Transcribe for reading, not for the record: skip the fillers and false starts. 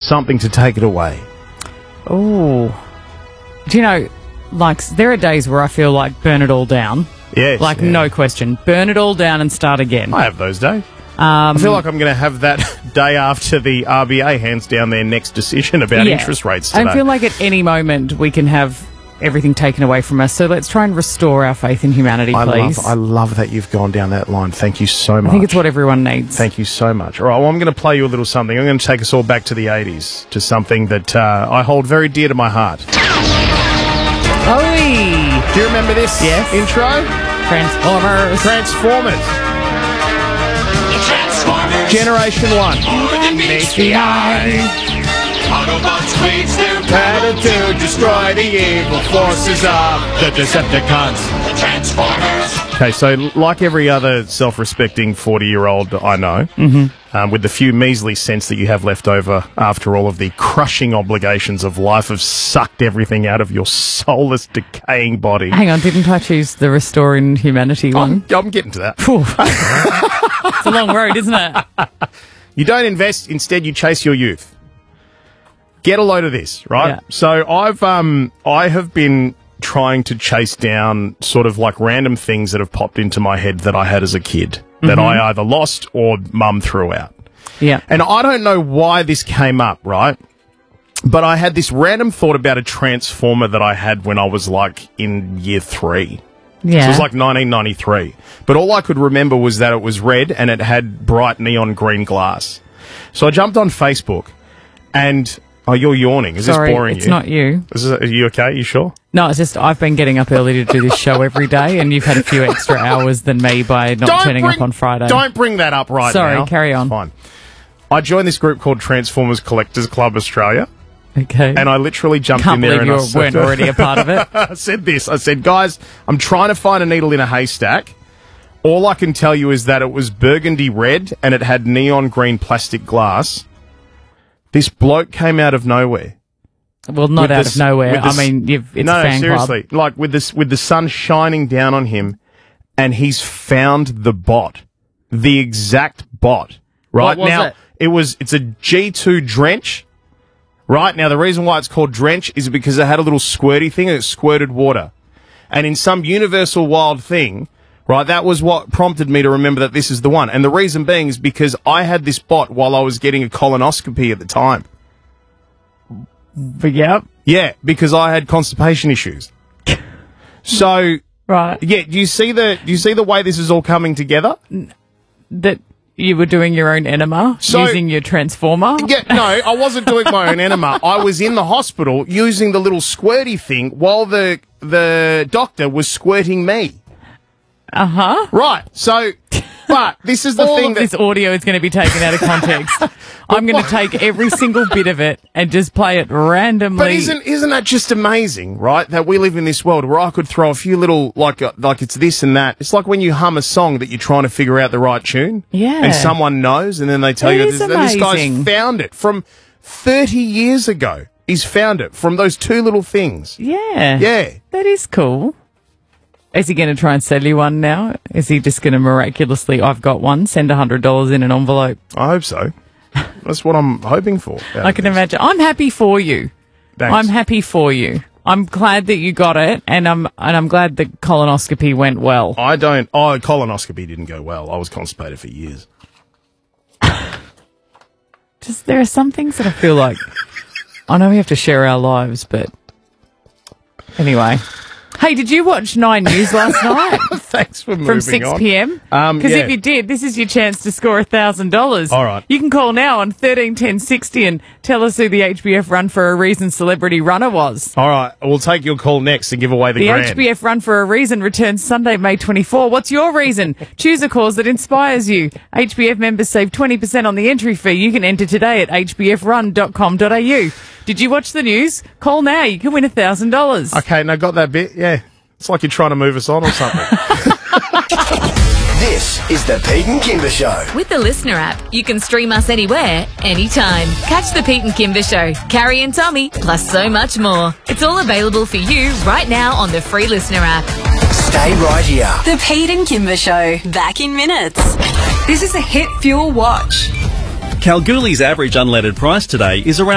something to take it away. Oh. Do you know, like, there are days where I feel like burn it all down. Yes. Like, no question. Burn it all down and start again. I have those days. I feel like I'm going to have that day after the RBA hands down their next decision about interest rates today. I feel like at any moment we can have everything taken away from us. So let's try and restore our faith in humanity, please. I love that you've gone down that line. Thank you so much. I think it's what everyone needs. Thank you so much. All right, well, I'm going to play you a little something. I'm going to take us all back to the 80s, to something that I hold very dear to my heart. Oi! Do you remember this intro? Transformers. Transformers. Generation 1. Underneath the eye. Autobots wage their Battle to destroy the evil forces of the Decepticons. The Transformers. Okay, so like every other self-respecting 40-year-old I know, with the few measly cents that you have left over after all of the crushing obligations of life have sucked everything out of your soulless, decaying body. Hang on, didn't I choose the Restoring Humanity one? I'm getting to that. It's a long road, isn't it? You don't invest, instead you chase your youth. Get a load of this, right? Yeah. So I have been trying to chase down sort of like random things that have popped into my head that I had as a kid that I either lost or mum threw out. Yeah. And I don't know why this came up, right? But I had this random thought about a Transformer that I had when I was like in year 3. Yeah. So it was like 1993. But all I could remember was that it was red and it had bright neon green glass. So I jumped on Facebook and... Oh, you're yawning. Is Sorry, this boring it's not you. Are you okay? You sure? No, it's just I've been getting up early to do this show every day, and you've had a few extra hours than me by not turning up on Friday. Don't bring that up now. Sorry, carry on. It's fine. I joined this group called Transformers Collectors Club Australia. Okay. And I literally jumped Can't in there believe and you weren't already a part of it. I said this. I said, guys, I'm trying to find a needle in a haystack. All I can tell you is that it was burgundy red and it had neon green plastic glass. This bloke came out of nowhere. Well, not out of nowhere. I mean, it's a fan seriously, club. like with the sun shining down on him, and he's found the bot, the exact bot. Right What was now, it? It's a G2 Drench. Right now, the reason why it's called Drench is because it had a little squirty thing and it squirted water, and in some universal wild thing. Right, that was what prompted me to remember that this is the one, and the reason being is because I had this bot while I was getting a colonoscopy at the time. Yep. Yeah, because I had constipation issues. So, right. Yeah, do you see the way this is all coming together? That you were doing your own enema using your Transformer? Yeah, no, I wasn't doing my own enema. I was in the hospital using the little squirty thing while the doctor was squirting me. Uh-huh. Right. So, but this is the all thing of this audio is going to be taken out of context. I'm going to take every single bit of it and just play it randomly. But isn't that just amazing, right? That we live in this world where I could throw a few little, like it's this and that. It's like when you hum a song that you're trying to figure out the right tune. Yeah. And someone knows, and then they tell you this guy's found it from 30 years ago. He's found it from those two little things. Yeah. Yeah. That is cool. Is he going to try and sell you one now? Is he just going to miraculously, I've got one, send $100 in an envelope? I hope so. That's what I'm hoping for. I can imagine. I'm happy for you. Thanks. I'm happy for you. I'm glad that you got it, and I'm glad the colonoscopy went well. Colonoscopy didn't go well. I was constipated for years. Just there are some things that I feel like I know we have to share our lives, but anyway. Hey, did you watch 9 News last night? Thanks for moving From 6 p.m? Because if you did, this is your chance to score $1,000. All right. You can call now on 131060 and tell us who the HBF Run for a Reason celebrity runner was. All right. We'll take your call next and give away the grand. The HBF Run for a Reason returns Sunday, May 24. What's your reason? Choose a cause that inspires you. HBF members save 20% on the entry fee. You can enter today at hbfrun.com.au. Did you watch the news? Call now. You can win $1,000. Okay, now got that bit? Yeah. It's like you're trying to move us on or something. This is the Pete and Kimber Show. With the Listener app, you can stream us anywhere, anytime. Catch the Pete and Kimber Show, Carrie and Tommy, plus so much more. It's all available for you right now on the free Listener app. Stay right here. The Pete and Kimber Show, back in minutes. This is a Hit Fuel Watch. Kalgoorlie's average unleaded price today is around